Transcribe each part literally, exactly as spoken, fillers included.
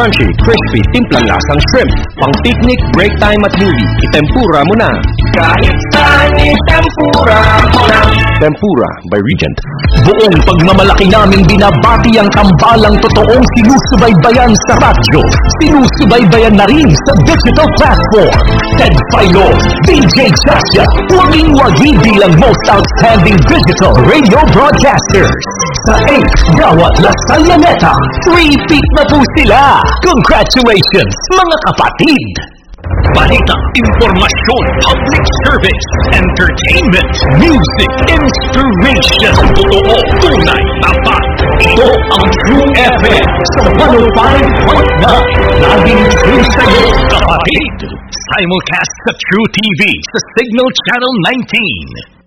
crunchy, crispy, timplang lasang shrimp. Pang picnic, break time at movie, itempura mo na. Kahit saan itempura mo na. Tempura by Regent. Buong pagmamalaki namin binabati ang tambalang totoong sinusubaybayan sa radyo. Sinusubaybayan na rin sa digital platform. Ted Philo, D J Chasya, huwaging wagi bilang most outstanding digital radio broadcasters. Sa eight, Gawat Lasal Laneta, three-peat na po sila. Congratulations, mga kapatid! Balita, informasyon, public service, entertainment, music, inspiration, totoo, tunay, tapat. Ito ang True F M sa one oh five point nine. Laging true sa'yo, kapatid. Simulcast sa True T V sa Signal Channel nineteen.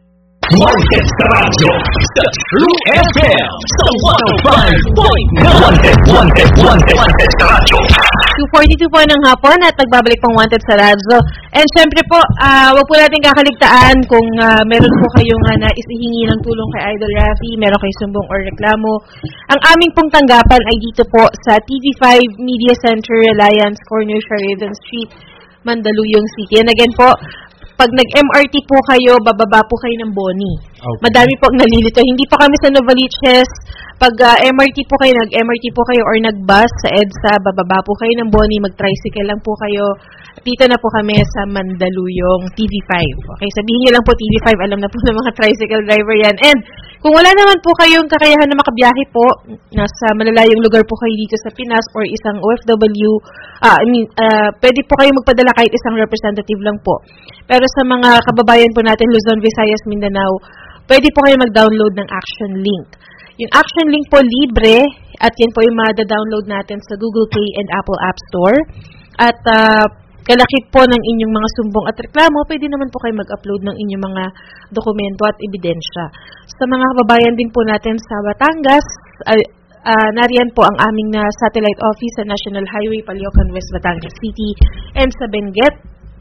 Wanted sa radyo sa True F M sa one oh five point nine. Wanted, wanted, wanted, wanted sa radyo. two forty-two po ng hapon at nagbabalik pong Wanted sa radyo. And syempre po, uh, wag po natin kakaligtaan kung uh, meron po kayong uh, nais ihingi ng tulong kay Idol Rafi, meron kayo sumbong or reklamo. Ang aming pong tanggapan ay dito po sa T V five Media Center Alliance, corner Sheridan Street, Mandaluyong City. And again po, pag nag-M R T po kayo, bababa po kayo ng Boni. Okay. Madami po ang nalilito. Hindi pa kami sa Novaliches. Pag uh, M R T po kayo, nag-M R T po kayo or nag-bus sa EDSA, bababa po kayo ng Boni, mag-tricycle lang po kayo. Dito na po kami sa Mandaluyong T V five. Okay, sabihin niyo lang po T V five, alam na po ng mga tricycle driver yan. And kung wala naman po kayong kakayahan na makabiyahe po, nasa malalayong lugar po kayo dito sa Pinas or isang O F W, ah, I mean, uh, pwede po kayo magpadala kahit isang representative lang po. Pero sa mga kababayan po natin, Luzon, Visayas, Mindanao, pwede po kayo mag-download ng Action Link. Yung Action Link po libre at yan po yung ma-download natin sa Google Play and Apple App Store. At uh, kalakip po ng inyong mga sumbong at reklamo, pwede naman po kayo mag-upload ng inyong mga dokumento at ebidensya. Sa mga kababayan din po natin sa Batangas, uh, uh, nariyan po ang aming na satellite office sa National Highway, Paliocan West, Batangas City, and sa Benguet,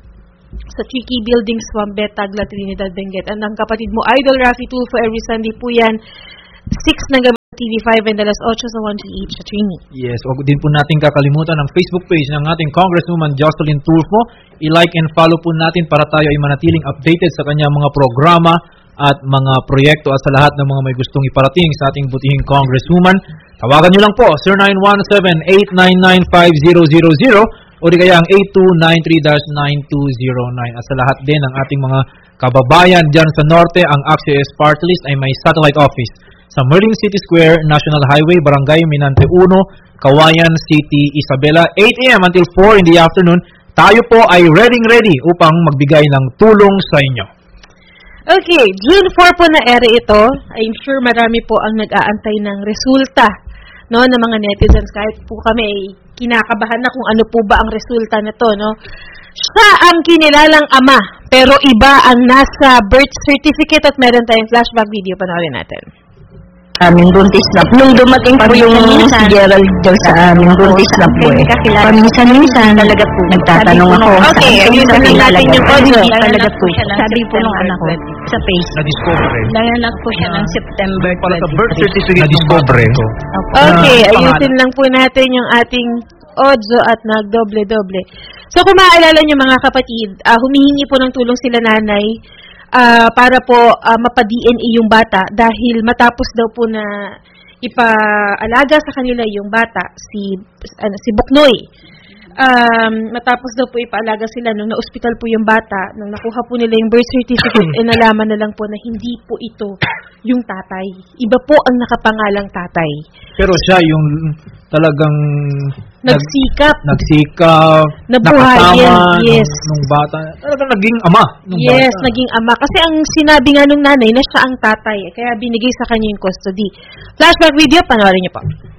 sa Tricky Building, Swambet, Tagla, Trinidad, Benguet. And ang kapatid mo, Idol Rafi Tulfo, every Sunday po yan, six ng gabi T V five and alas eight sa one T H sa Trini. Yes, wag din po natin kakalimutan ang Facebook page ng ating Congresswoman Jocelyn Tulfo. I-like and follow po natin para tayo ay manatiling updated sa kanyang mga programa at mga proyekto at sa lahat ng mga may gustong iparating sa ating butihing Congresswoman. Tawagan nyo lang po, zero nine one seven, eight nine nine, five zero zero zero o di kaya ang eight two nine three, nine two zero nine. At sa lahat din ng ating mga kababayan dyan sa Norte, ang A C T S Party List ay may satellite office sa Merlin City Square, National Highway, Barangay Minante one, Kawayan City, Isabela, eight a m until four in the afternoon. Tayo po ay ready-ready upang magbigay ng tulong sa inyo. Okay, June four po na ere ito. I'm sure marami po ang nag-aantay ng resulta, no, ng mga netizens. Kahit po kami ay kinakabahan na kung ano po ba ang resulta na to, no. Siya ang kinilalang ama, pero iba ang nasa birth certificate at meron tayong flashback video. Panoorin natin. Aming buntis na po. Nung dumating po yung si Gerald daw sa aming buntis na po eh. Paminsan-minsan talaga po. Nagtatanong ako. Okay, ayun natin natin yung audio. Talaga po. Sabi po nung anak ko sa face. Na-discover. Nanganak po siya ng September Para sa birth twenty-three. certificate na-discover. Okay, ayusin lang po natin yung ating audio at nagdoble-doble. So kung maaalala niyo mga kapatid, uh, humihingi po ng tulong sila nanay Uh, para po uh, mapa-D N A yung bata dahil matapos daw po na ipaalaga sa kanila yung bata, si ano, si Buknoy. Um, matapos daw po ipaalaga sila nung na-hospital po yung bata, nung nakuha po nila yung birth certificate, e nalaman na lang po na hindi po ito yung tatay. Iba po ang nakapangalang tatay. Pero siya yung talagang nagsikap, nag, nagsikap, nabuhayan, yes. Nung bata, talagang naging ama. Nung yes, bata. naging ama. Kasi ang sinabi nga nung nanay na siya ang tatay, kaya binigay sa kanya yung custody. Flashback video, panoorin niyo po.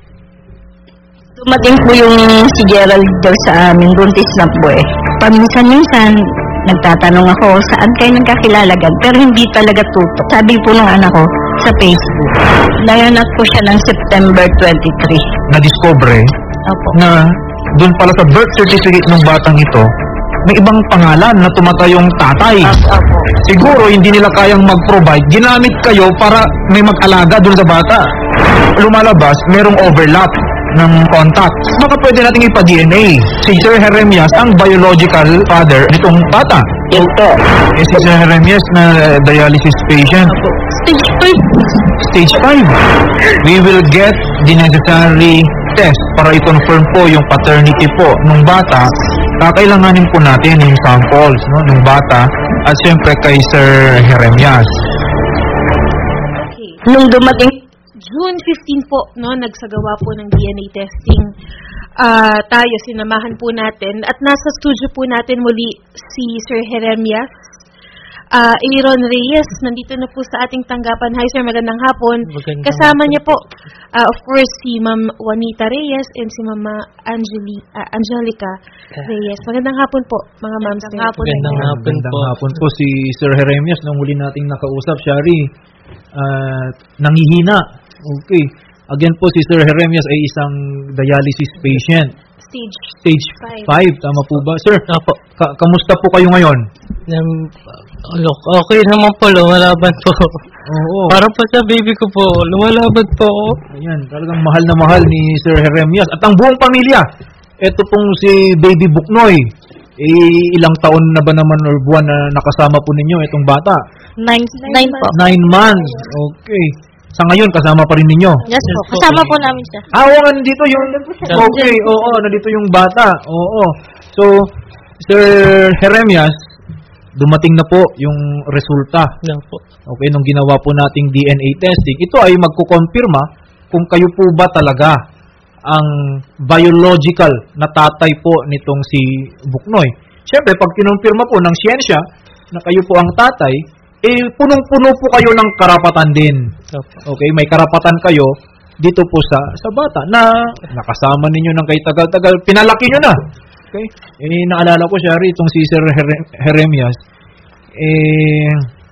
Dumating po yung si Gerald daw sa aming buntis na po eh. Paminsan-minsan, nagtatanong ako, saan kayo nagkakilalagan? Pero hindi talaga tutok. Sabi po ng anak ko, sa Facebook. Nanganak po siya ng September twenty-three. Na-discover Opo. na doon pala sa birth certificate ng batang ito, may ibang pangalan na tumatayong tatay. Opo. Siguro hindi nila kayang mag-provide. Ginamit kayo para may mag-alaga doon sa bata. Lumalabas, merong overlap. ng contact, baka pwede nating ipa-D N A. Si Sir Jeremias ang biological father nitong bata. Yes po. Eh, si Sir Jeremias na dialysis patient. Stage five. Stage five. We will get the necessary test para i-confirm po yung paternity po ng bata. Kakailanganin po natin yung samples, no, ng bata at syempre kay Sir Jeremias. Okay. Nung dumating, June fifteenth po, no, nagsagawa po ng D N A testing. Ah, tayo, sinamahan po natin. At nasa studio po natin muli si Sir Jeremias. Ah, Aaron Reyes, nandito na po sa ating tanggapan. Hi sir, magandang hapon. Magandang Kasama hapon niya po, ah, of course, si Ma'am Juanita Reyes and si Mama Angeli, ah, Angelica Reyes. Magandang hapon po, mga ma'am. Magandang hapon. Magandang hapon Magandang po. hapon po si Sir Jeremias nung huli nating nakausap, Shari. Uh, nangihina. Okay. Again po si Sir Jeremias ay isang dialysis patient. Stage Stage five. five, tama po ba? Sir, Opo. ka- kamusta po kayo ngayon? Um, look, okay naman po, lumalaban po. Oo. Para po sa baby ko po, lumalaban po ako. Ayan, talagang mahal na mahal ni Sir Jeremias at ang buong pamilya. Ito pong si Baby Buknoy. Eh, ilang taon na ba naman or buwan na nakasama po ninyo itong bata? nine, nine po. Nine months. Okay. Sa ngayon, kasama pa rin ninyo? Yes po. Kasama po namin siya. Ah, oo, nandito yung... Okay, oo, nandito yung bata. Oo. So, Sir Jeremias, dumating na po yung resulta. Yan po. Okay, nung ginawa po nating D N A testing, ito ay magkukonfirma kung kayo po ba talaga ang biological na tatay po nitong si Buknoy. Siyempre, pag kinumpirma po ng siyensya na kayo po ang tatay, eh, punong-puno po kayo ng karapatan din. Opo. Okay, may karapatan kayo dito po sa sa bata na nakasama ninyo ng kay tagal-tagal, pinalaki nyo na. Okay? Eh, naalala ko, Shari, itong si Sir Jer- Jeremias, eh,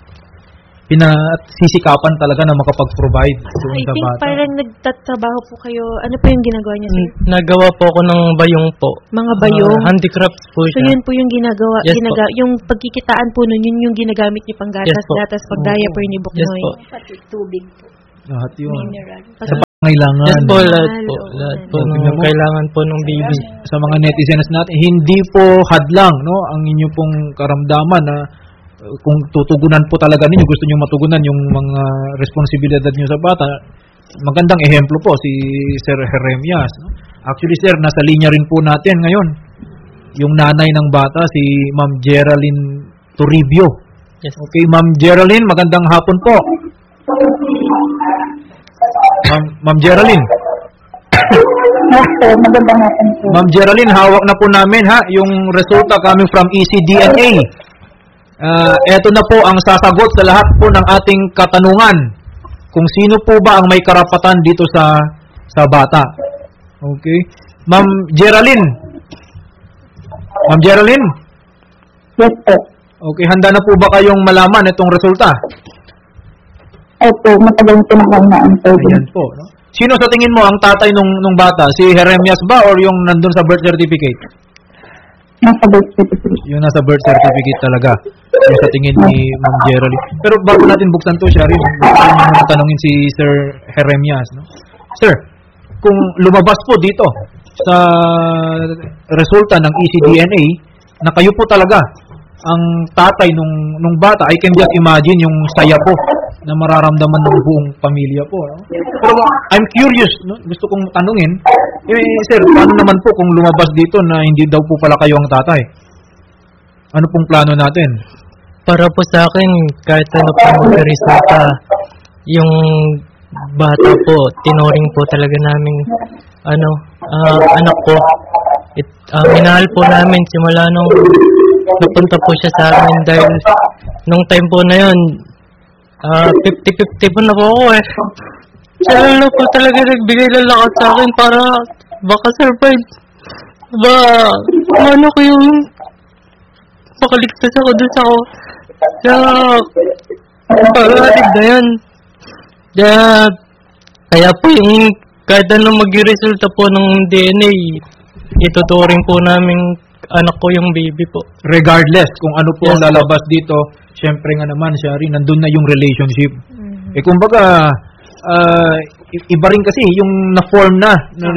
pinasisikapan talaga na makapag-provide doon I sa think bata. parang nagtatrabaho po kayo. Ano po yung ginagawa niya, sir? N- Nagawa po ako ng bayong po. Mga bayong? Ah, handicrafts po So, siya. yun po yung ginagawa, Yes ginaga, yung pagkikitaan po nun, yun yung ginagamit niyo pang gatas, Yes po. gatas, pag diaper ni Yes Buknoy. po. Tubig po. Lahat yun. Kasi Sa pangailangan. Yes po, lahat Mahal, po. oo. Lahat po Oo, nung tingnan mo. kailangan po ng baby. Sa mga netizens natin, hindi po hadlang, no, ang inyo pong karamdaman na uh, kung tutugunan po talaga ninyo, gusto niyo matugunan yung mga responsibilidad niyo sa bata. Magandang ehemplo po si Sir Jeremias. No? Actually, sir, nasa linya rin po natin ngayon yung nanay ng bata, si Ma'am Geraldine Toribio. Yes. Okay, Ma'am Geraldine, magandang hapon po. Ma'am, Ma'am Geraldine. Yes po, magandang hapon po. Ma'am Geraldine, hawak na po namin ha yung resulta coming from E C D N A. Uh, eto na po ang sasagot sa lahat po ng ating katanungan. Kung sino po ba ang may karapatan dito sa sa bata. Okay? Ma'am Geraldine. Ma'am Geraldine? Yes po. Okay, handa na po ba kayong malaman itong resulta? Opo, matagal ko na kayo na-answer. Ayan po. No? Sino sa tingin mo ang tatay nung nung bata? Si Jeremias ba or yung nandun sa birth certificate? Nasa birth certificate. Yung nasa birth certificate talaga. Yung sa tingin ni Ma'am Geraldine. Pero bago natin buksan to, Shari, gusto ko muna tanongin si Sir Jeremias. No? Sir, kung lumabas po dito sa resulta ng E C D N A na kayo po talaga ang tatay nung nung bata, I can just imagine yung saya po na mararamdaman ng buong pamilya po. No? Pero I'm curious, no? Gusto kong tanungin, eh, sir, paano naman po kung lumabas dito na hindi daw po pala kayo ang tatay? Ano pong plano natin? Para po sa akin, kahit ano po magka-resulta, yung bata po, tinuring po talaga namin, ano, ah, anak po. It, ah, minahal po namin simula nung napunta po siya sa amin dahil nung time po na yun, ah, fifty-fifty po na po ako eh. Siya lang po talaga nagbigay ng lakas sa akin para baka survive. Ba, ano ko yung makaligtas ako doon sa ako. Kaya, pag-alig na yan. Kaya, kaya po yung kahit anong mag-resulta po ng D N A, ituturing po namin anak ko yung baby po. Regardless kung ano po Yes, ang lalabas dito, syempre nga naman, Shari, nandun na yung relationship. Mhm. Eh kumbaga, ah, i- iba rin kasi yung na-form na, na re-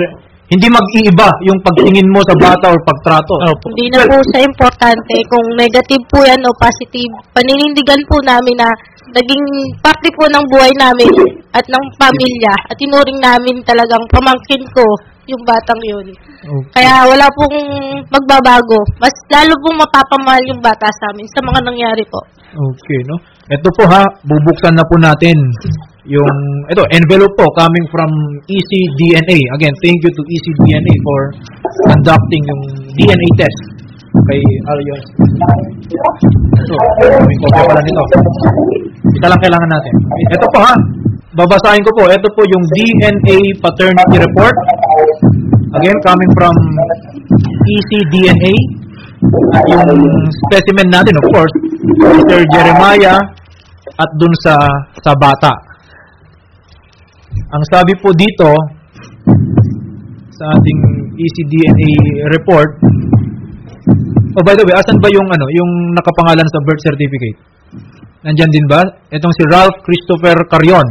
hindi mag-iiba yung pagtingin mo sa bata or pagtrato. Opo. Hindi na po siya importante kung negative po yan o positive. Paninindigan po namin na naging parte po ng buhay namin at ng pamilya at tinuring namin talagang pamangkin ko yung batang yun. Okay. Kaya wala pong magbabago. Mas lalo pong mapapamahal yung bata sa amin sa mga nangyari po. Okay, no? Ito po ha, bubuksan na po natin yung, ito, envelope po coming from E C D N A. Again, thank you to E C D N A for conducting yung D N A test kay Alios. Ito, may kopya pala nito. Ito lang kailangan natin. Ito po ha, babasahin ko po. Ito po yung D N A paternity report. Again, coming from E C D N A. At yung specimen natin, of course, Mister Jeremiah at dun sa sa bata. Ang sabi po dito sa ating E C D N A report, oh by the way, asan ba yung ano, yung nakapangalan sa birth certificate? Nandyan din ba? Itong si Ralph Christopher Carion.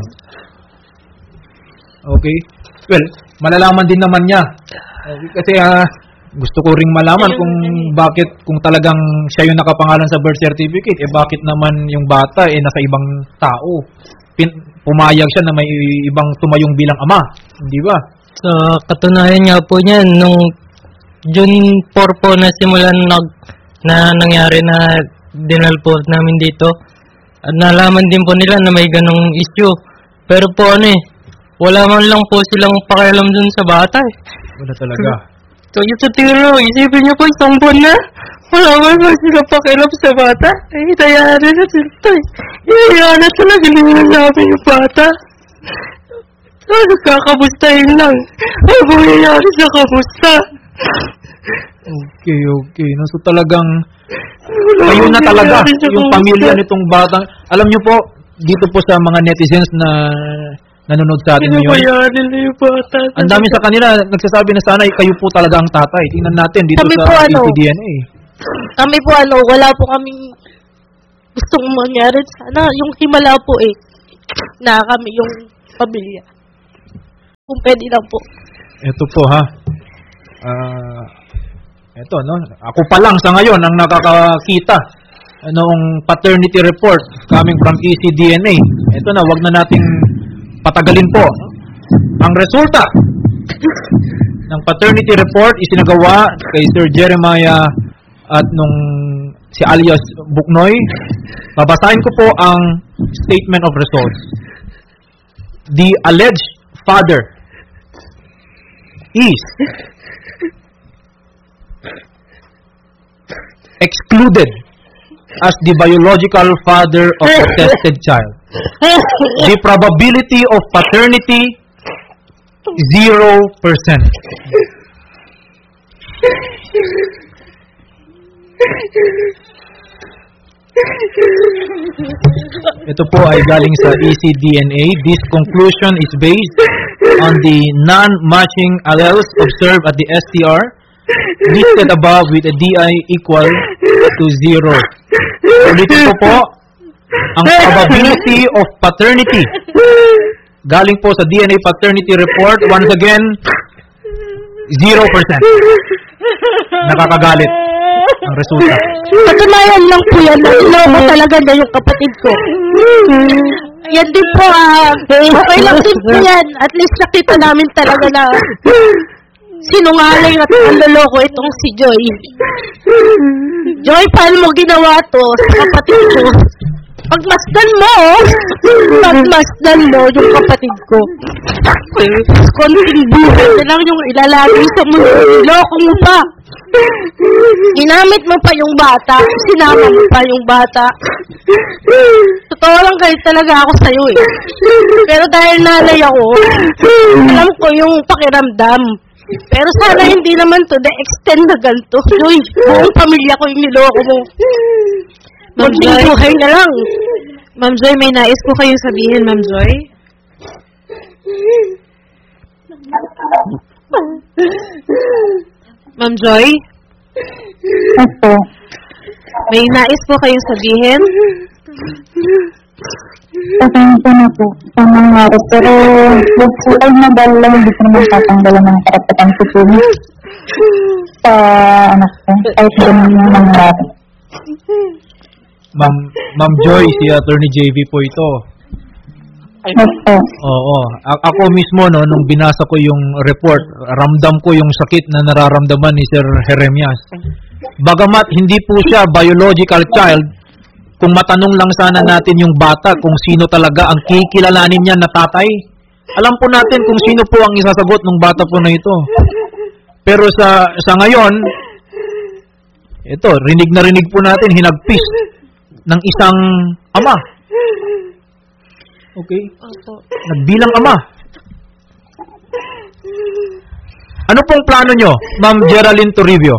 Okay. Well, malalaman din naman niya. Okay, kasi uh, gusto ko ring malaman kung bakit, kung talagang siya yung nakapangalan sa birth certificate, eh bakit naman yung bata eh nasa ibang tao? Pin, pumayag siya na may ibang tumayong bilang ama, hindi ba? So, katunayan nga po niyan, nung June four po na simulan nag, na nangyari na dinal po namin dito, at nalaman din po nila na may ganong issue. Pero po ano eh, wala man lang po silang pakialam dun sa bata eh. Wala talaga. So, yung sa tiro, isipin niyo po, isang buwan na, wala man lang sila pakialam sa bata. Eh, dayaan na sila ito eh. Dayaan na sila, gilinan namin yung bata. So, nagkakamustahin lang. Ay, buyayari sa kamusta. Okay, okay. No, so talagang kayo na talaga yung pamilya nitong batang. Alam niyo po, dito po sa mga netizens na nanonood sa atin ngayon, yung bata. ang dami sa kanila nagsasabi na sana kayo po talaga ang tatay. Tingnan natin dito Kami sa po, ano, E C D N A. Kami po ano, wala po kaming gustong mangyari. Sana yung himala po eh, na kami yung pamilya. Kung pwede lang po. Ito po ha. Ah, ito no. Ako pa lang sa ngayon ang nakakakita noong paternity report coming from E C D N A. Ito na, wag na nating patagalin po. Ang resulta ng paternity report isinagawa kay Sir Jeremiah at nung si alias Buknoy. Babasahin ko po ang statement of results. The alleged father is excluded as the biological father of the tested child. The probability of paternity, zero percent. Ito po ay galing sa E C D N A. This conclusion is based on the non-matching alleles observed at the S T R listed above with a D I equal to zero. Ulitin ko po, ang probability of paternity galing po sa D N A paternity report, once again, zero percent. Nakakagalit ang resulta. Patunayan lang po yan na sinama talaga na yung kapatid ko. Yan din po, ah, okay lang din po yan. At least nakita namin talaga na sinungaling at manloloko itong si Joy. Joy, paano mo ginawa to sa kapatid ko? Pagmasdan mo, pagmasdan mo yung kapatid ko. Konting buhay na lang yung ilalagay sa mundo. Loko mo pa. Ginamit mo pa yung bata. Sinama mo pa yung bata. Totoo lang kayo talaga ako sa'yo eh. Pero dahil nanay ako, alam ko yung pakiramdam. Pero sana hindi naman to the extent na ganito. Joy, buong pamilya ko yung niloko mo. Ma'am Konting Joy, buhay na lang. Ma'am Joy, may nais po kayong sabihin, Ma'am Joy? Ma'am Joy? Opo. May nais po kayong sabihin? Pasensya na po sa nangyari. Pero huwag po ay madala, hindi ko naman tatanggalan ng karapatan si Kuya. Sa anak ko, kahit ganun yung nangyari. Ma'am, Ma'am Joy, si Attorney J V po ito. Yes po. Oo. A- ako mismo, no, nung binasa ko yung report, ramdam ko yung sakit na nararamdaman ni Sir Jeremias. Bagamat hindi po siya biological child, kung matanong lang sana natin yung bata kung sino talaga ang kikilalanin niya na tatay, alam po natin kung sino po ang isasagot ng bata po na ito. Pero sa sa ngayon, ito, rinig na rinig po natin, hinagpis ng isang ama. Okay? Nagbilang ama. Ano pong plano nyo, Ma'am Geraldine Toribio?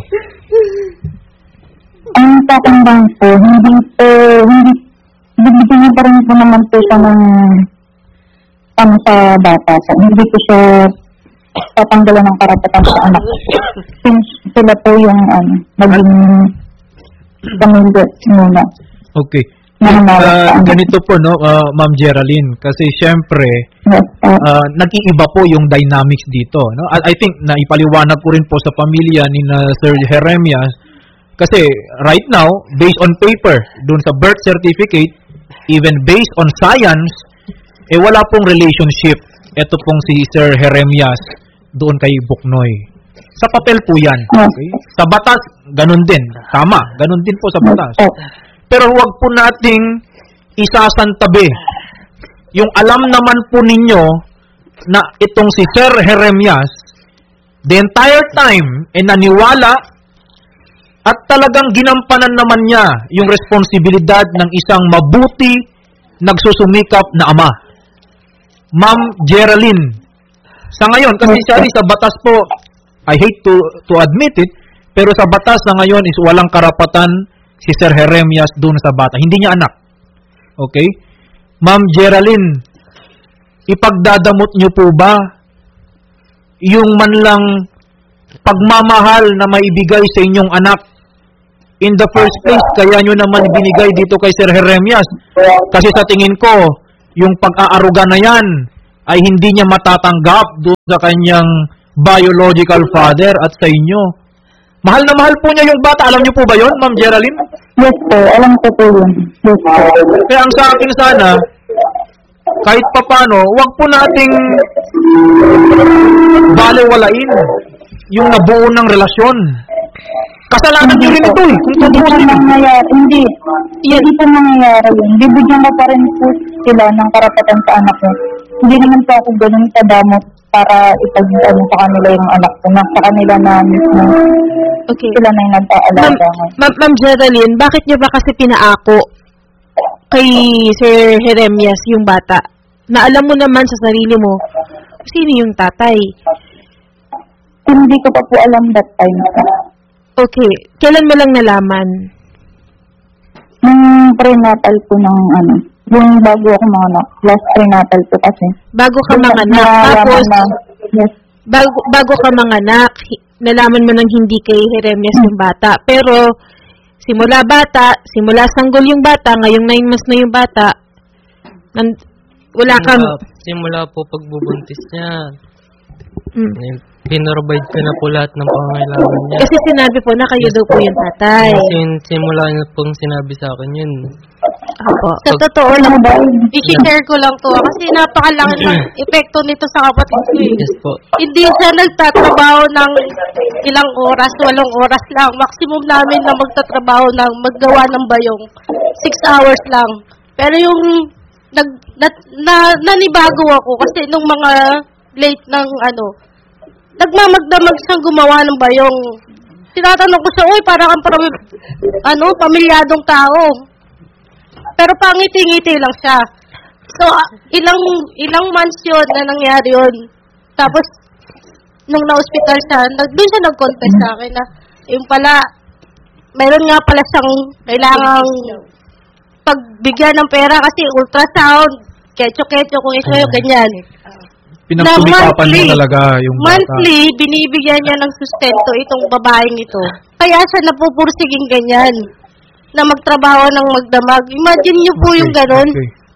Ang tatandang po, hindi po, hindi, bibigyan niya pa rin po naman po siya ng ano sa bata. So, hindi po siya tatanggalan ng karapatan sa anak ko. Since sila po yung ano, naging pamilya muna. Okay. Na Uh, ganito po, no, uh, Ma'am Geraldine, kasi syempre, yes, uh, uh, nag-iiba po yung dynamics dito. No? I, I think naipaliwanag ko rin po sa pamilya ni na Sir Jeremias, kasi right now, based on paper, dun sa birth certificate, even based on science, eh wala pong relationship. Ito pong si Sir Jeremias doon kay Buknoy. Sa papel po yan. Okay? Sa batas, ganun din. Tama, ganun din po sa batas. Pero huwag po nating isasantabi. Yung alam naman po ninyo na itong si Sir Jeremias, the entire time, eh naniwala at talagang ginampanan naman niya yung responsibilidad ng isang mabuti, nagsusumikap na ama. Ma'am Geraldine, sa ngayon, kasi siya sa batas po, I hate to to admit it, pero sa batas na ngayon is walang karapatan si Sir Jeremias doon sa bata. Hindi niya anak. Okay? Ma'am Geraldine, ipagdadamot niyo po ba yung man lang pagmamahal na maibigay sa inyong anak? In the first place, kaya nyo naman binigay dito kay Sir Jeremias. Kasi sa tingin ko, yung pag-aaruga na yan ay hindi niya matatanggap doon sa kanyang biological father at sa inyo. Mahal na mahal po niya yung bata. Alam niyo po ba yun, Ma'am Geraldine? yes po, alam ko po yun. Yes po. Kaya ang sa akin sana, kahit papano, wag po nating baliwalain yung nabuo ng relasyon. Kasalanan niyo rin ito eh. Kung Hindi po tutusin. nangyayari, hindi. Hindi po nangyayari yun. Bibigyan ko pa rin po sila ng karapatan sa anak ko. Hindi naman po ako ganun kadamot para ipag-ano sa kanila yung anak ko. Na sa kanila na mismo Okay. sila na yung Ma'am, nag-aalaga. Ma'am, Ma'am Geraldine, bakit niyo ba kasi pinaako kay Sir Jeremias yung bata? Na alam mo naman sa sarili mo, sino yung tatay? Hindi ko pa po alam that time. Okay. Kailan mo lang nalaman? Nung prenatal po ng ano, yung bago ako mga anak, last prenatal po kasi. Bago ka manganak. Nalaman Tapos, na, yes, bago, bago ka manganak, hi- nalaman mo nang hindi kay Jeremias yung bata. Pero, simula bata, simula sanggol yung bata, ngayong nine months na yung bata, nan- wala kang... Simula, simula po pagbubuntis niya. Mm. Eh, Pinrovide ko na po lahat ng pangangailangan niya. Kasi sinabi po na kayo daw po yung tatay. Sin, simula niya pong sinabi sa akin yun. Apo. Sa totoo lang ba? i-share ko lang to ah, kasi napakalaki ng epekto nito sa kapatid ko eh. Yes po. Hindi siya nagtatrabaho ng ilang oras, walong oras lang. Maximum namin na magtatrabaho ng maggawa ng bayong. Six hours lang. Pero yung nag, na, na, nanibago ako kasi nung mga late ng ano, nagmamagdamag siyang gumawa ng bayong. Tinatanong ko siya, uy, parang ang parang, ano, pamilyadong tao. Pero pangiti-ngiti lang siya. So, ah, ilang ilang months yun na nangyari yun. Tapos, nung na-hospital siya, nag, doon siya nag-confess sa akin na, yung pala, mayroon nga pala siyang kailangang pagbigyan ng pera kasi ultrasound, ketyo-ketyo, kung ito yung ganyan. Pinagtumikapan niyo talaga yung bata. Monthly, binibigyan niya ng sustento itong babaeng ito. Kaya siya napupursiging ganyan, na magtrabaho ng magdamag. Imagine niyo po yung ganun. Okay.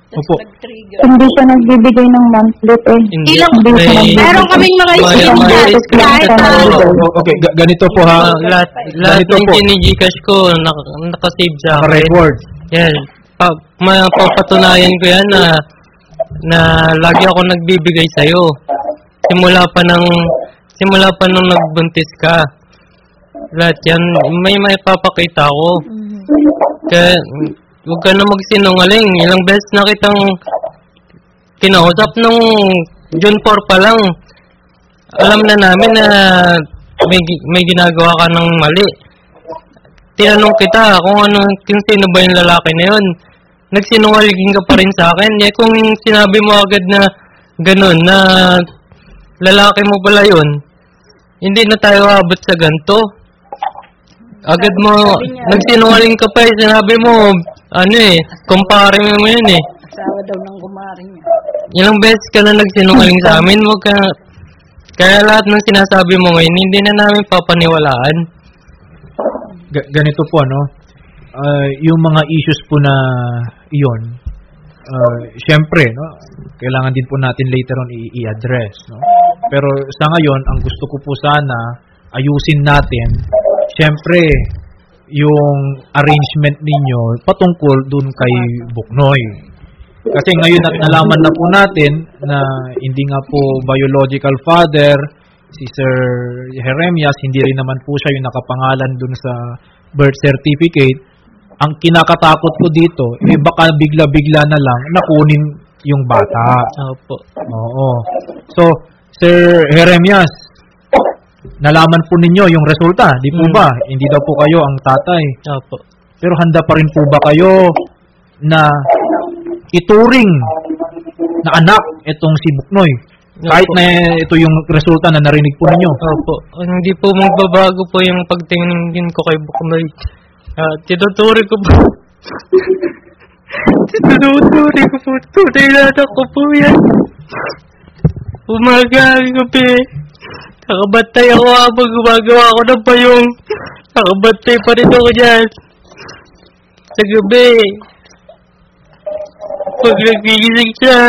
Opo. Hindi siya nagbibigay ng monthly eh. Hindi. Ilang, Hindi siya May- nagbibigay. meron kaming mga May- screenshot may- kahit na O- Okay, ga- ganito po ha. Ah, lahat, lahat Ganito ng po. gini-gcash ko, nak- nakasave sa akin. Naka-record. Yan. Pa, mapapatunayan ko yan na na lagi ako nagbibigay sa'yo. Simula pa ng simula pa nung nagbuntis ka. Lahat yan, may may papakita ko. Kaya, huwag ka na magsinungaling. Ilang beses na kitang kinausap nung June four pa lang. Alam na namin na may, may ginagawa ka ng mali. Tinanong kita kung ano, kung sino ba yung lalaki na yun. Nagsinungaling ka pa rin sa akin. Eh, kung sinabi mo agad na ganun, na lalaki mo pala yun, hindi na tayo abot sa ganito. Agad mo, nagsinungaling ka pa eh. Sinabi mo, ano eh, kumpare mo yun eh. Asawa daw ng kumari niya. Ilang beses ka na nagsinungaling sa amin, wag ka, kaya lahat ng sinasabi mo ngayon, hindi na namin papaniwalaan. Ga- ganito po, no? Ah, yung mga issues po na iyon, uh, syempre, no? Kailangan din po natin later on i- i-address, no? Pero sa ngayon, ang gusto ko po sana ayusin natin, syempre, yung arrangement ninyo patungkol dun kay Buknoy. Kasi ngayon at nalaman na po natin na hindi nga po biological father si Sir Jeremias, hindi rin naman po siya yung nakapangalan dun sa birth certificate. Ang kinakatakot ko dito, eh baka bigla-bigla na lang nakunin yung bata. Opo. Oo. So, Sir Jeremias, nalaman po ninyo yung resulta, di po Mm. ba? Hindi daw po kayo ang tatay. Opo. Pero handa pa rin po ba kayo na ituring na anak itong si Buknoy? Kahit Opo. na ito yung resulta na narinig po ninyo. Opo. Hindi po magbabago po yung pagtingin ko kay Buknoy. Uh, tinuturi ko po. tinuturi ko po. Tunay na anak ko po yan. Umaga, gabi. Nakabantay ako habang gumagawa ako ng payong. Nakabantay pa rin ako dyan. Sa gabi. Pag nagigising siya,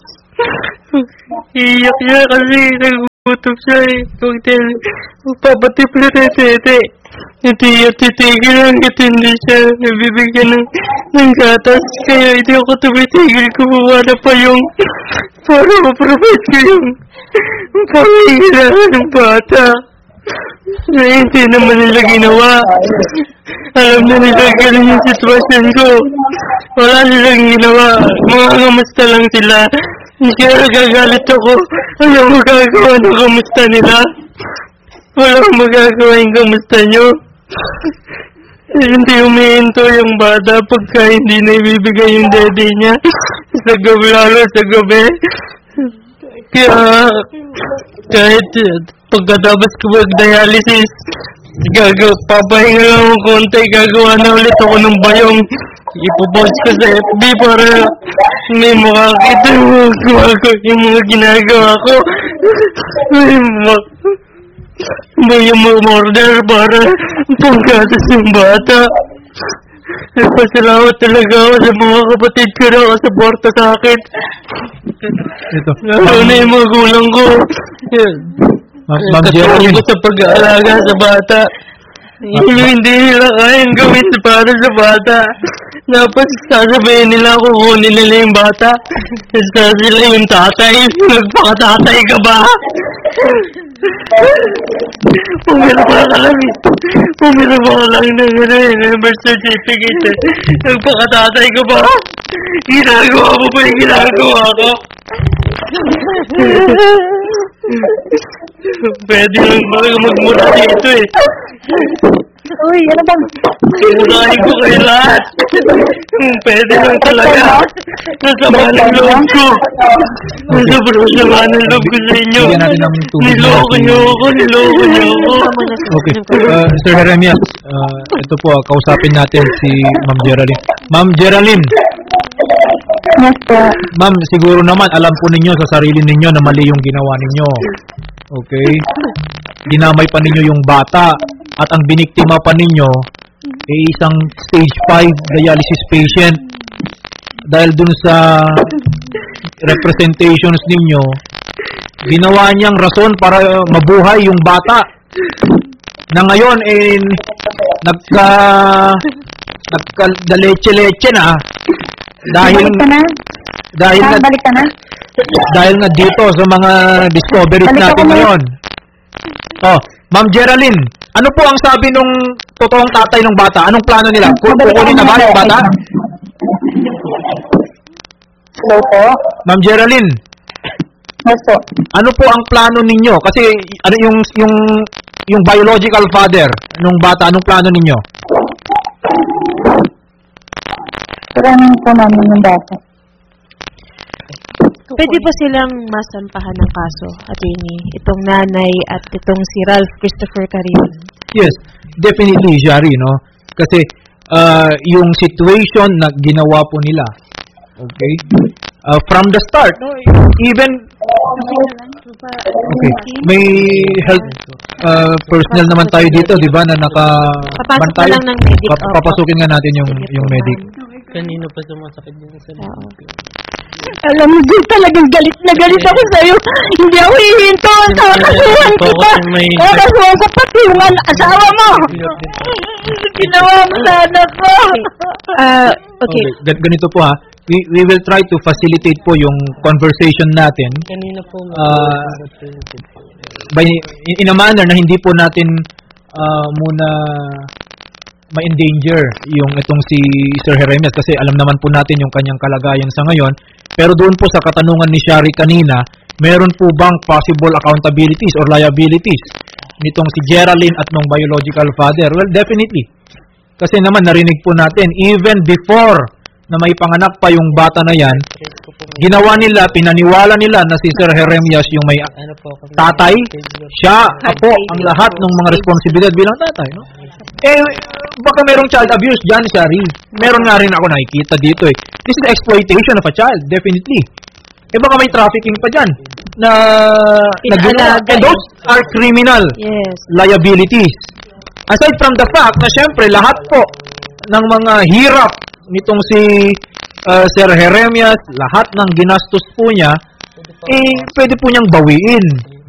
iiyak niya kasi nagugutom siya eh. Kung tel, magpapatip na ng tete. Hindi at titigil hanggat hindi siya nabibigyan ng, ng gatas. Kaya hindi ako tumitigil kumuha na pa yung para ma-provide ko yung pangingailangan ng bata. Na hindi naman nila ginawa. Alam na nila ganun yung sitwasyon ko. Wala nilang ginawa. Mga kamusta lang sila. Kaya nagagalit ako. Ayaw magagawa ng kamusta nila. Walang magagawa yung kamusta nyo. Hindi umihinto yung bata pagka hindi na ibibigay yung daddy niya. Sa gabi, lalo sa gabi. Kaya kahit pagkatapos ko mag-dialysis, gagawa, papahinga lang ng konti, gagawa na ulit ako ng bayong. Ipopost ko sa F B para may makakita yung mga gumagawa, yung mga ginagawa ko. May mga, may yung order para panggatas yung bata. Nagpasalamat talaga ako sa mga kapatid ko na nakasuporta sa akin. Ito. Lalo na yung magulang ko. Ma'am Ma'am Katulong Geraldine, ko sa pag-aalaga sa bata. Yung hindi nila kayang gawin para sa bata. Dapat sasabihin nila kukunin nila yung bata. Basta sila yung tatay. Nagpakatatay ka ba? Pumira pa ka lang eh. Pumira pa ka lang ng ano eh, birth certificate eh. Nagpakatatay ka ba? Ginagawa mo ba yung ginagawa ko? Pwede lang ba magmura dito eh. Uy, ano bang? Murahin ko kayo lahat. Pwede lang talaga. Nasama ng loob ko. Sobrang sama ng loob ko sa inyo. bigyan natin ng tubig. Niloko niyo ako, niloko niyo ako. Okay. Uh, Sir Jeremias, uh, ito po, ah, kausapin natin si Ma'am Geraldine. Ma'am Geraldine, Yes po. ma'am, siguro naman alam po ninyo sa sarili ninyo na mali yung ginawa ninyo. Okay? Ginamay pa ninyo yung bata at ang biniktima pa ninyo ay isang stage five dialysis patient. dahil dun sa representations ninyo, ginawa niyang rason para mabuhay yung bata. Na ngayon, eh, nagka, nagka, leche-leche na, dahil, Balik ka na? dahil, Ah, na, balik ka na? dahil nga dito sa mga discoveries Balik natin ako na. ngayon. Oh, Ma'am Geraldine, ano po ang sabi nung totoong tatay ng bata? Anong plano nila? Ku- Balik Kukunin ako na ba na. yung bata? Hello po? Ma'am Geraldine, Yes po. ano po ang plano ninyo? Kasi ano yung yung yung biological father nung bata, anong plano ninyo? Kuranin po namin yung bata. Pwede ba silang masampahan ng kaso, attorney? Itong nanay at itong si Ralph Christopher Carrillo. Yes, definitely, Shari, no? Kasi uh, yung situation na ginawa po nila, okay? Uh, from the start, no? Even okay, may health uh, personnel naman tayo dito, di ba, na Papasok nakabantay. na lang ng medic. Pa- papasukin nga natin yung Sige yung po, medic. ma'am. Kanino pa sumasakit yung sa Oo. Alam mo, din talagang galit na galit ako sa'yo. Hindi ako hihinto. Kakasuhan Po, kita. kasi may- Kakasuhan ko pati yung an- asawa mo. Ginawa mo sa anak ko. Ah, okay. Gan- ganito po ha. We we will try to facilitate po yung conversation natin Kanina po. Ah, by in a manner na hindi po natin uh, muna ma-endanger yung itong si Sir Jeremias kasi alam naman po natin yung kanyang kalagayan sa ngayon. Pero doon po sa katanungan ni Shari kanina, meron po bang possible accountabilities or liabilities nitong si Geraldine at nung biological father? Well, definitely. Kasi naman narinig po natin, even before na may panganak pa yung bata na yan, ginawa nila, pinaniwala nila na si Sir Jeremias yung may Ano po, kami- tatay, siya, apo, ang lahat ng mga responsibilidad bilang tatay, no? Eh, baka merong child abuse dyan, Shari. Meron nga rin ako nakikita dito eh. This is exploitation of a child, definitely. Eh, baka may trafficking pa dyan na, na ginawa. Pinalaga And those are criminal Yes. liabilities. Aside from the fact na syempre lahat po ng mga hirap nitong si uh, Sir Jeremias, lahat ng ginastos po niya, eh, pwede po niyang bawiin.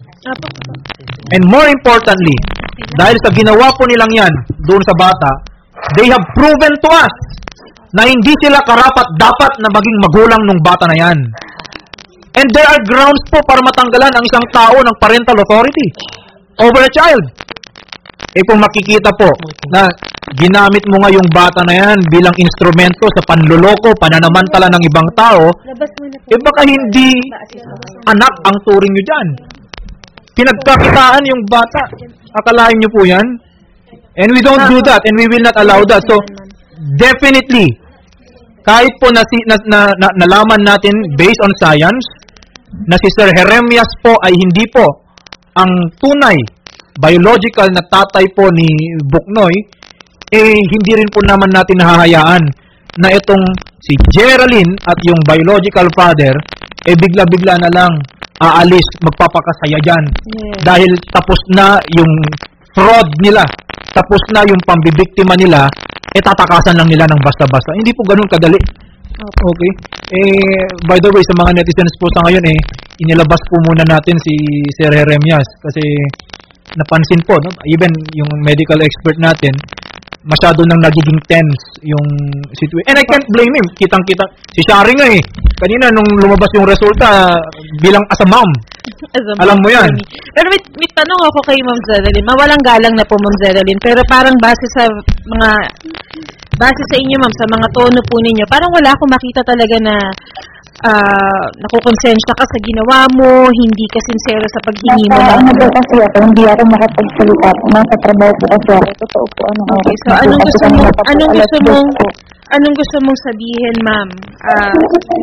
And more importantly, dahil sa ginawa po nilang yan doon sa bata, they have proven to us na hindi sila karapat-dapat na maging magulang ng bata na yan. And there are grounds po para matanggalan ang isang tao ng parental authority over a child. Eh kung makikita po na ginamit mo nga yung bata na yan bilang instrumento sa panloloko, pananamantala ng ibang tao, eh baka hindi anak ang turing nyo dyan. Pinagkakitaan yung bata. Akalain nyo po yan? And we don't do that and we will not allow that. So, definitely, kahit po na, na, na, na nalaman natin based on science, na si Sir Jeremias po ay hindi po ang tunay biological na tatay po ni Buknoy, eh hindi rin po naman natin nahahayaan na itong si Geraldine at yung biological father, eh bigla-bigla na lang aalis, magpapakasaya dyan. Yes. Dahil tapos na yung fraud nila, tapos na yung pambibiktima nila, eh tatakasan lang nila ng basta-basta. Hindi po ganun kadali. Okay. Eh, by the way, sa mga netizens po sa ngayon, eh, inilabas po muna natin si Sir Jeremias kasi napansin po, no? Even yung medical expert natin, masyado nang nagiging tense yung situation. And I can't blame him. Kitang-kita. Si Shari nga eh. Kanina nung lumabas yung resulta, bilang as a mom, As a alam mo yan. Pero may, may tanong ako kay Ma'am Zerilyn. Mawalang galang na po, Ma'am Zerilyn. Pero parang base sa mga, base sa inyo, Ma'am, sa mga tono po ninyo, parang wala akong makita talaga na uh, nakukonsensya ka sa ginawa mo, hindi ka sincero sa paghingi mo. Nasa ng- ano po kasi ako, hindi ako makapagsalita. Nasa trabaho po kasi ako. Totoo po, ano. Okay, so anong gusto mo, anong gusto mong, anong gusto mong sabihin, Ma'am, ah,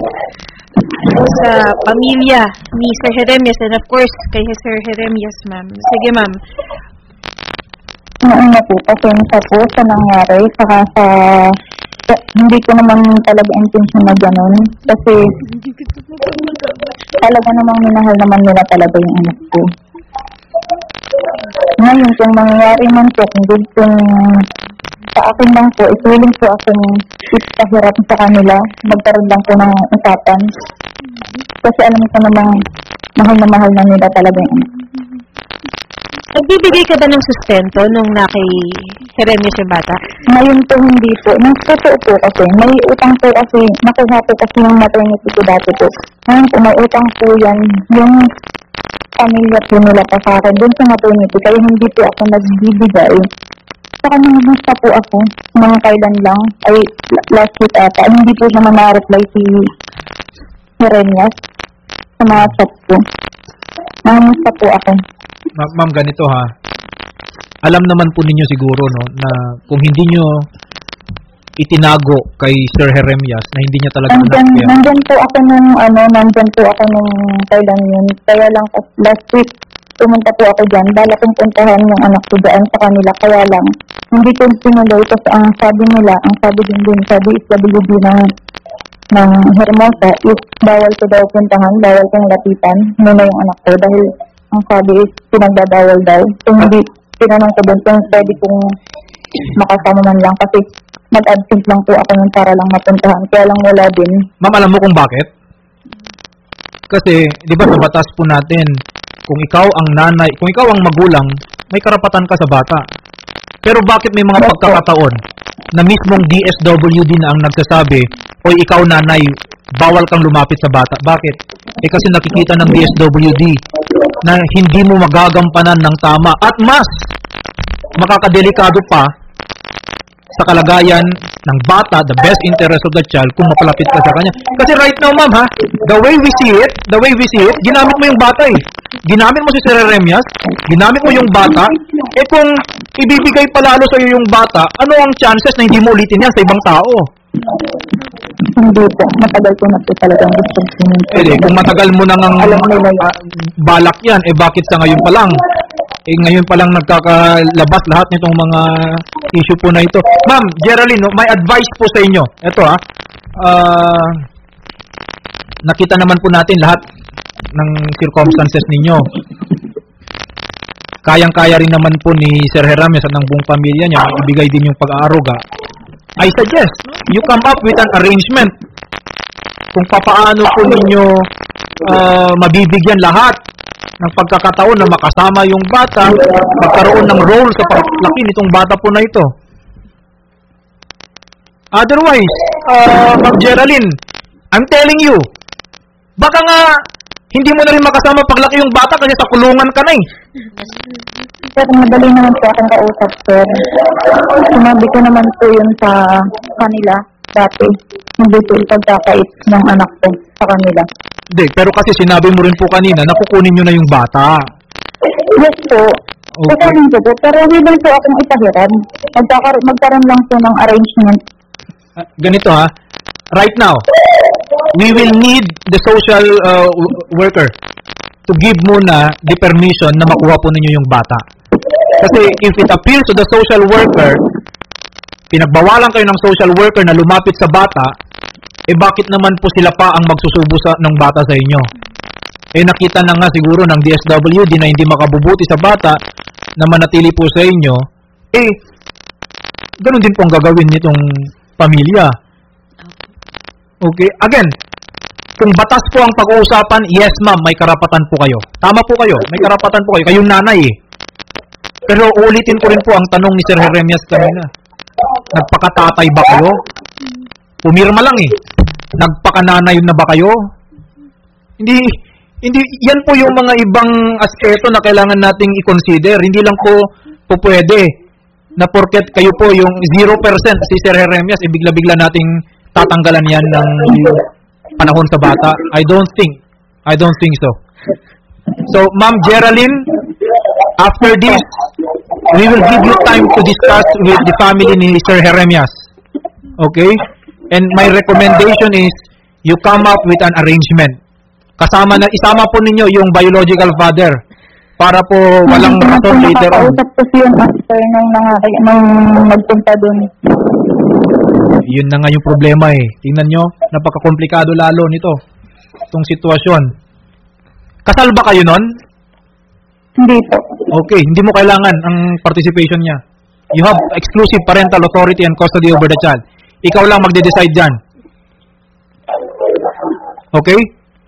sa pamilya ni Sir Jeremias and of course kay Sir Jeremias, Ma'am. Sige, Ma'am. Una po, pasensya po sa nangyari, saka sa, sa hindi ko naman talaga intention na gano'n. Kasi talaga namang minahal naman nila talaga yung anak ko. Ngayon, kung mangyayari man po, kung gustong Sa akin lang po, is willing po akong ipahirap sa kanila. Magkaroon lang po ng usapan. Kasi alam ko namang mahal na mahal na nila talaga yung anak. Nagbibigay ka ba ng sustento nung na kay Jeremias yung bata? Ngayon po hindi po. Nang totoo po kasi, may utang po kasi, nakuha po kasi yung maternity ko dati po. Ngayon po, may utang po yan, yung pamilya po nila pa sa akin, dun sa maternity, kaya hindi po ako nagbibigay. Saka nung gusto po ako, mga kailan lang, ay last week ata, hindi po naman na-reply si Jeremias sa mga chat ko. Nangamusta po ako. Ma- ma'am, ganito ha. Alam naman po ninyo siguro, no, na kung hindi nyo itinago kay Sir Jeremias na hindi niya talaga Nandyan, anak yan. nandyan po ako nung, ano, nandyan po ako nung kailan yun. Kaya lang, last week, pumunta po ako dyan. Bala kong puntahan yung anak ko dyan sa kanila. Kaya lang, hindi ko sinuloy kasi ang sabi nila, ang sabi din din, sabi is W D ng, ng Hermosa, is bawal ko daw puntahan, bawal kong lapitan, muna yung anak ko. Dahil ang sabi is pinagbabawal daw. Kung hindi, tinanong ko doon kung pwede kong makasama man lang kasi nag-absent lang po ako nun para lang mapuntahan. Kaya lang wala din. Ma'am, alam mo kung bakit? Kasi, di ba sa batas po natin, kung ikaw ang nanay, kung ikaw ang magulang, may karapatan ka sa bata. Pero bakit may mga pagkakataon na mismong D S W D na ang nagsasabi, oy, ikaw nanay, bawal kang lumapit sa bata. Bakit? Eh kasi nakikita ng D S W D na hindi mo magagampanan ng tama at mas makakadelikado pa sa kalagayan ng bata, the best interest of the child, kung mapalapit ka sa kanya. Kasi right now, ma'am, ha, the way we see it, the way we see it, ginamit mo yung bata eh. Ginamit mo si Sir Jeremias, ginamit mo yung bata, eh kung ibibigay palalo sa iyo yung bata, ano ang chances na hindi mo ulitin yan sa ibang tao? Hindi po. Matagal ko na po talagang gusto ko. Eh, kung matagal mo nang Alam nila yun. uh, balak yan, eh bakit sa ngayon pa lang? Eh ngayon pa lang nagkakalabas lahat nitong mga issue po na ito. Ma'am, Geraldine, no, may advice po sa inyo. Ito ha, uh, nakita naman po natin lahat ng circumstances ninyo. Kayang-kaya rin naman po ni Sir Jeremias at ng buong pamilya niya ibigay din yung pag-aaruga. I suggest you come up with an arrangement kung papaano po ninyo uh, mabibigyan lahat ng pagkakataon na makasama yung bata, magkaroon ng role sa paglaki nitong bata po na ito. Otherwise, uh, Ma'am Geraldine, I'm telling you, baka nga hindi mo na rin makasama paglaki yung bata kasi sa kulungan ka na eh. Sir, madali naman po akong kausap, sir. Sinabi ko naman po yun sa kanila dati. Hindi po yung pagkakait ng anak ko sa kanila. Hindi, pero kasi sinabi mo rin po kanina na kukunin nyo na yung bata. Yes po. Okay. Kukunin ko po. Pero willing po akong ipahiram. Magkakar- magkaroon lang po ng arrangement. Uh, ganito ha, right now, we will need the social uh, worker to give muna the permission na makuha po ninyo yung bata. Kasi if it appears to the social worker, pinagbawalan kayo ng social worker na lumapit sa bata, eh bakit naman po sila pa ang magsusubo sa, ng bata sa inyo? Eh nakita na nga siguro ng D S W D na hindi makabubuti sa bata na manatili po sa inyo, eh ganun din po ang gagawin nitong pamilya. Okay, again, kung batas po ang pag-uusapan, yes ma'am, may karapatan po kayo. Tama po kayo, may karapatan po kayo. Kayong nanay eh. Pero ulitin ko rin po ang tanong ni Sir Jeremias kanina. Nagpakatatay ba kayo? Pumirma lang eh. Nagpakananay na ba kayo? Hindi, hindi, yan po yung mga ibang aspeto na kailangan nating i-consider. Hindi lang po po pwede na porket kayo po yung zero percent si Sir Jeremias, eh bigla-bigla nating tatanggalan yan ng panahon sa bata. I don't think. I don't think so. So, Ma'am Geraldine, after this, we will give you time to discuss with the family ni Sir Jeremias. Okay? And my recommendation is you come up with an arrangement. Kasama na, isama po ninyo yung biological father para po walang rason later on. Nakakausap ko siya after nung, nung nagpunta dun. Yun na nga yung problema eh. Tingnan nyo, napaka-komplikado lalo nito. Itong sitwasyon. Kasal ba kayo nun? Hindi po. Okay, hindi mo kailangan ang participation niya. You have exclusive parental authority and custody over the child. Ikaw lang magde-decide dyan. Okay?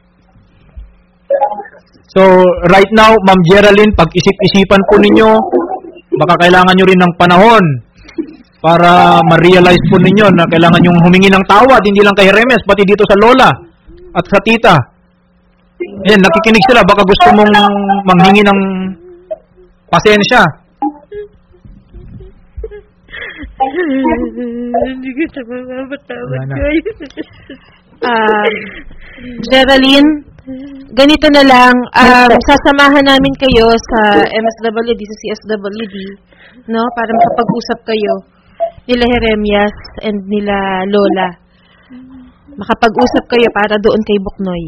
So, right now, Ma'am Geraldine, pag-isip-isipan po ninyo, baka kailangan nyo rin ng panahon para ma-realize po ninyo na kailangan yung humingi ng tawad, hindi lang kay Jeremias, pati dito sa lola at sa tita. Ayan, nakikinig sila, baka gusto mong manghingi ng pasensya. Hindi ko sa mga matawad Wala na. kayo. Um, Geraldine, ganito na lang, um, sasamahan namin kayo sa M S W D, sa C S W D, no, para makapag-usap kayo nila Jeremias and nila Lola. Makapag-usap kayo para doon kay Buknoy.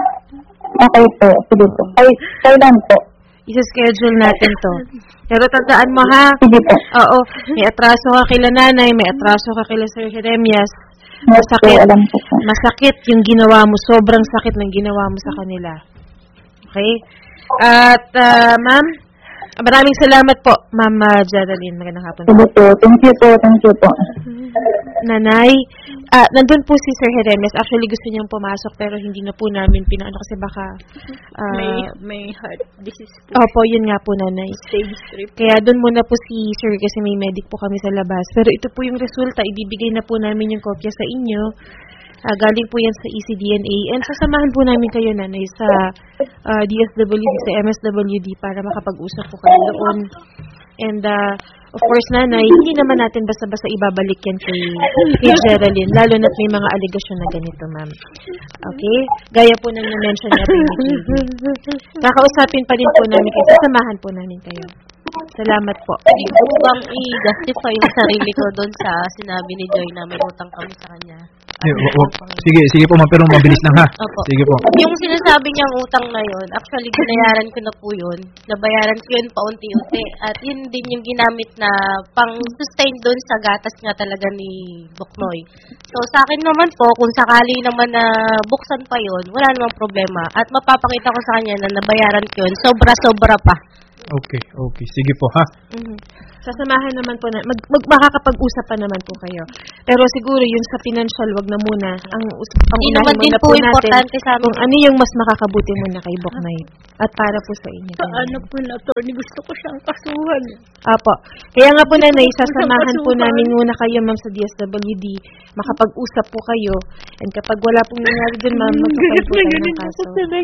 Okay po, sige po. Ay, kailan po? Isa-schedule natin to. Pero tandaan mo ha, Sige po. oo, may atraso ka kila nanay, may atraso ka kila Sir Jeremias. Yes po, Masakit. alam ko po. Masakit yung ginawa mo. Sobrang sakit ng ginawa mo sa kanila. Okay? At, ah, ma'am, maraming salamat po, Ma'am uh, Geraldine. Magandang hapon po. Sige po, thank you po, thank you po. Nanay, ah, nandun po si Sir Jeremias. Actually, gusto niyang pumasok pero hindi na po namin pinaano kasi baka... ah, May, may heart disease po. Opo, yun nga po, Nanay. Stage three. Kaya doon muna po si Sir kasi may medic po kami sa labas. Pero ito po yung resulta. Ibibigay na po namin yung kopya sa inyo. Ah, galing po yan sa E C D N A. And sasamahan po namin kayo, Nanay, sa ah, D S W D, sa M S W D para makapag-usap po kayo doon. And uh, of course, Nanay, hindi naman natin basta-basta ibabalik yan kay, kay Geraldine, lalo na't may mga aligasyon na ganito, ma'am. Okay? Gaya po nang na-mention natin ni Katie. Kakausapin pa din po namin kayo. Sasamahan po namin kayo. Salamat po. Hindi ko bang i-justify yung sarili ko doon sa sinabi ni Joy na may utang kami sa kanya? Eh, wa- wa- Sige, sige po, ma'am, pero mabilis lang ha. Opo. Sige po. Yung sinasabi niyang utang na yun, actually, binayaran ko na po yun. Nabayaran ko yun paunti-unti. At yun din yung ginamit na pang-sustain doon sa gatas nga talaga ni Buknoy. So, sa akin naman po, kung sakali naman na buksan pa yun, wala namang problema. At mapapakita ko sa kanya na nabayaran ko yun, sobra-sobra pa. Okay, okay. Sige po ha. Mhm. Sasamahan naman po na, mag, mag, makakapag-usap pa naman po kayo. Pero siguro yung sa financial, wag na muna. Ang, us- ang Hindi unahin naman din muna po po natin importante sa amin. kung ano yung mas makakabuti muna kay Buknoy. At para po sa inyo. Ano po na, attorney, gusto ko siyang kasuhan. Apo. Kaya nga po, Nanay, sasamahan po namin muna kayo, ma'am, sa D S W D. Makapag-usap po kayo. And kapag wala pong nangyari dun, ma'am, magpapay po tayo ng kaso.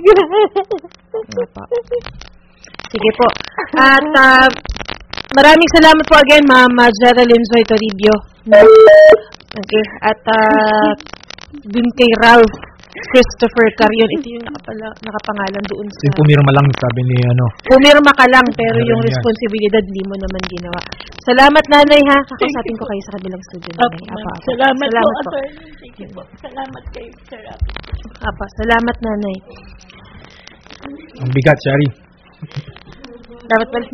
Apo. Sige po. At uh, maraming salamat po again, Ma'am uh, Geraldine Joy Toribio. Okay. At uh, dun kay Ralph Christopher Carion, ito yung nakapala, nakapangalan doon sa... Yung pumirma lang, sabi ni ano. Pumirma ka lang, pero Meron yung yan. responsibilidad, hindi mo naman ginawa. Salamat, Nanay, ha? Kakausapin ko kayo sa kabilang studio, Nanay. Apa, apa. Salamat, Salamat po, po. attorney. Thank you po. Salamat kayo, Sir Rafi. Apa, salamat, Nanay. Ang bigat, Shari. Dapat pala.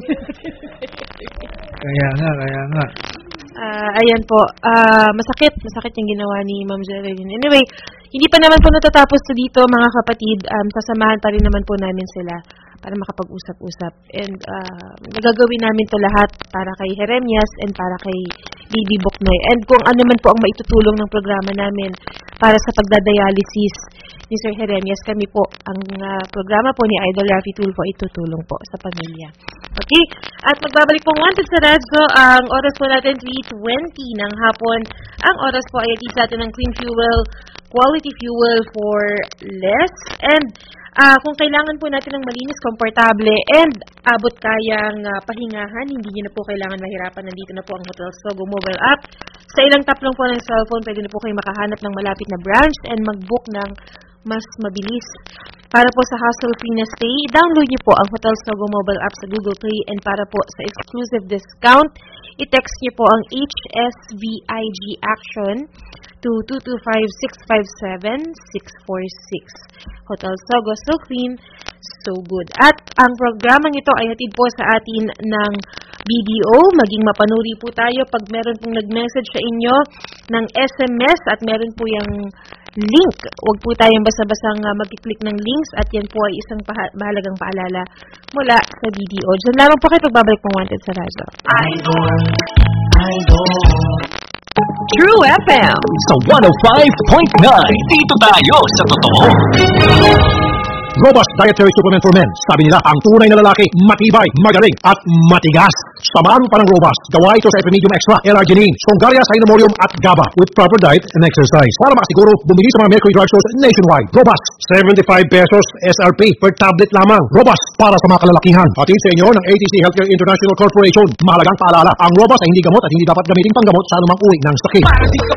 Kaya nga, kaya nga. Ah, ayan po. Ah, masakit. Masakit yung ginawa ni Ma'am Geraldine. Anyway, hindi pa naman po natatapos to dito, mga kapatid. Um, sasamahan pa rin naman po namin sila para makapag-usap-usap. And uh, nagagawin namin to lahat para kay Jeremias and para kay Baby Buknoy. And kung ano man po ang maitutulong ng programa namin para sa pagdadialysis ni Sir Jeremias, kami po, ang uh, programa po ni Idol Rafi Tulfo ay tutulong po sa pamilya. Okay? At magbabalik pong Wanted sa Radyo. Ang oras po natin, three twenty ng hapon. Ang oras po ay atid sa atin ng clean fuel, quality fuel for less. And uh, kung kailangan po natin ng malinis, komportable, and abot kayang uh, pahingahan, hindi nyo na po kailangan mahirapan. Nandito na po ang Hotel Sogo mobile app. Sa ilang tap lang po ng cellphone, pwede na po kayo makahanap ng malapit na branch and mag-book ng mas mabilis. Para po sa hassle-free na stay, download niyo po ang Hotel Sogo mobile app sa Google Play, and para po sa exclusive discount, i-text niyo po ang H S V I G Action to two two five, six five seven, six four six. Hotel Sogo, so clean, so good. At ang programang ito ay hatid po sa atin ng B D O. Maging mapanuri po tayo pag meron pong nag-message sa inyo ng S M S at meron po yung link. Huwag po tayong basta-basang uh, mag-click ng links, at yan po ay isang paha- mahalagang paalala mula sa B D O. Diyan lamang po kayo pagbabalik pong Wanted sa Radyo. Idol. True F M. Sa one oh five point nine, dito tayo sa totoo. Robust Dietary Supplement for Men. Sabi nila, ang tunay na lalaki, matibay, magaling, at matigas. Samahan mo pa ng Robust. Gawa ito sa Epimedium Extra, L-Arginine, Songaria Cynomolium at GABA with proper diet and exercise. Para makasiguro, bumili sa mga Mercury Drugstores nationwide. Robust, seventy-five pesos S R P per tablet lamang. Robust, para sa mga kalalakihan. Hatid sa inyo ng A T C Healthcare International Corporation. Mahalagang paalala, ang Robust ay hindi gamot at hindi dapat gamitin panggamot sa anumang uri ng sakit. Para di ka